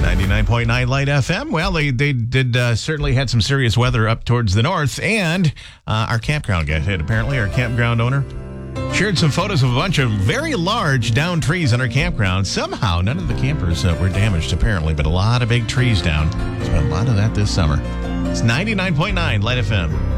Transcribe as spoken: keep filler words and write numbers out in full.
ninety-nine point nine Light F M. Well, they, they did uh, certainly had some serious weather up towards the north, and uh, our campground got hit. Apparently, our campground owner shared some photos of a bunch of very large downed trees on our campground. Somehow, none of the campers uh, were damaged, apparently, but a lot of big trees down. There's been a lot of that this summer. It's ninety-nine point nine Light F M.